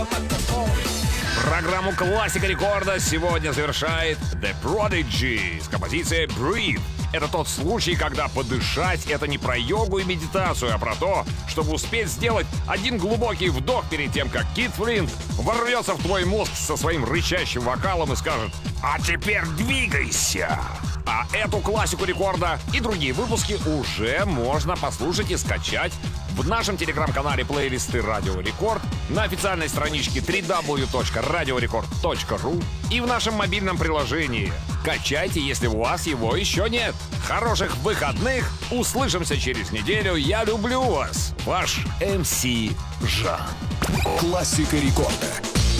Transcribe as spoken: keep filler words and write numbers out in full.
Программу «Классика рекорда» сегодня завершает The Prodigy с композицией «Breathe». Это тот случай, когда подышать — это не про йогу и медитацию, а про то, чтобы успеть сделать один глубокий вдох перед тем, как Кит Флинт ворвется в твой мозг со своим рычащим вокалом и скажет «А теперь двигайся!». А эту классику рекорда и другие выпуски уже можно послушать и скачать в нашем телеграм-канале плейлисты Радио Рекорд, на официальной страничке дабл ю дабл ю дабл ю точка радио рекорд точка ру и в нашем мобильном приложении. Качайте, если у вас его еще нет. Хороших выходных! Услышимся через неделю. Я люблю вас. Ваш эм си Жан. Классика рекорда.